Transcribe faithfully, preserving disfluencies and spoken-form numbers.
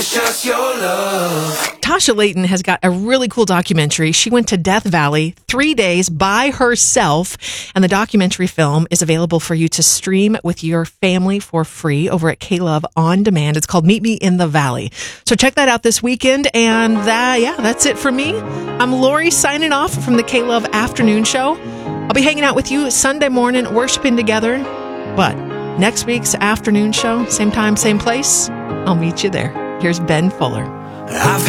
Just your love. Tasha Layton has got a really cool documentary. She went to Death Valley three days by herself, and the documentary film is available for you to stream with your family for free over at K-Love On Demand. It's called Meet Me in the Valley. So check that out this weekend, and that, yeah, that's it for me. I'm Lori signing off from the K-Love Afternoon Show. I'll be hanging out with you Sunday morning, worshiping together. But next week's afternoon show, same time, same place, I'll meet you there. Here's Ben Fuller. I've